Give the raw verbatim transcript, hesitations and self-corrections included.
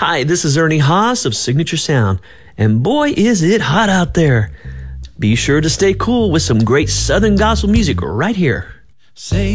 Hi, this is Ernie Haas of Signature Sound, and boy is it hot out there. Be sure to stay cool with some great Southern gospel music right here. Say